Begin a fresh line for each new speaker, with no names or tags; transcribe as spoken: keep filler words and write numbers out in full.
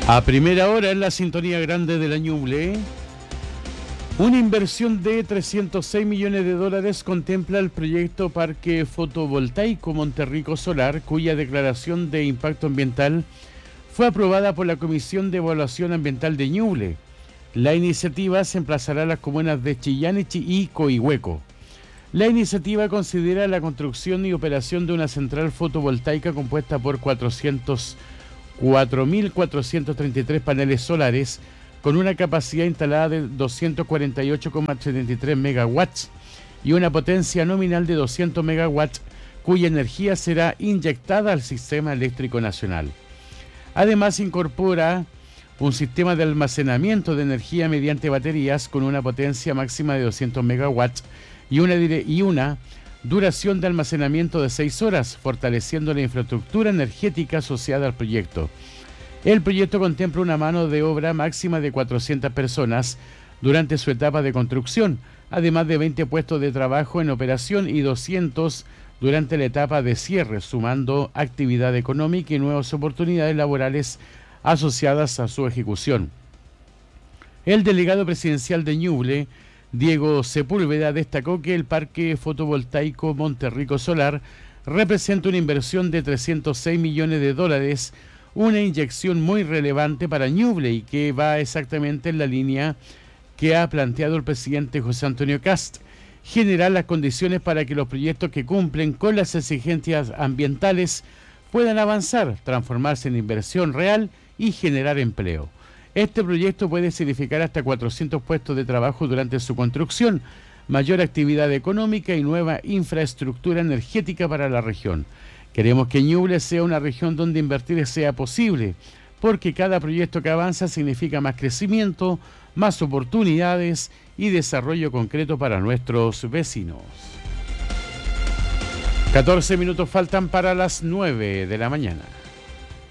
A primera hora en la sintonía grande de la Ñuble, una inversión de trescientos seis millones de dólares contempla el proyecto Parque Fotovoltaico Monterrico Solar, cuya declaración de impacto ambiental fue aprobada por la Comisión de Evaluación Ambiental de Ñuble. La iniciativa se emplazará a las comunas de Chillán y Coihueco. La iniciativa considera la construcción y operación de una central fotovoltaica compuesta por cuatrocientos cuatro mil cuatrocientos treinta y tres paneles solares con una capacidad instalada de doscientos cuarenta y ocho coma setenta y tres megawatts y una potencia nominal de doscientos megawatts, cuya energía será inyectada al sistema eléctrico nacional. Además, incorpora un sistema de almacenamiento de energía mediante baterías con una potencia máxima de doscientos megawatts y una, dire- y una duración de almacenamiento de seis horas, fortaleciendo la infraestructura energética asociada al proyecto. El proyecto contempla una mano de obra máxima de cuatrocientas personas durante su etapa de construcción, además de veinte puestos de trabajo en operación y doscientos durante la etapa de cierre, sumando actividad económica y nuevas oportunidades laborales asociadas a su ejecución. El delegado presidencial de Ñuble, Diego Sepúlveda, destacó que el Parque Fotovoltaico Monterrico Solar representa una inversión de trescientos seis millones de dólares, una inyección muy relevante para Ñuble y que va exactamente en la línea que ha planteado el presidente José Antonio Kast: generar las condiciones para que los proyectos que cumplen con las exigencias ambientales puedan avanzar, transformarse en inversión real y generar empleo. Este proyecto puede significar hasta cuatrocientos puestos de trabajo durante su construcción, mayor actividad económica y nueva infraestructura energética para la región. Queremos que Ñuble sea una región donde invertir sea posible, porque cada proyecto que avanza significa más crecimiento, más oportunidades y desarrollo concreto para nuestros vecinos. catorce minutos faltan para las nueve de la mañana.